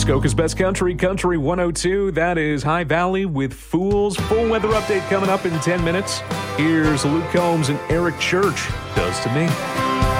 Muskoka's Best Country, Country 102. That is High Valley with Fools. Full weather update coming up in 10 minutes. Here's Luke Combs and Eric Church. Does to Me.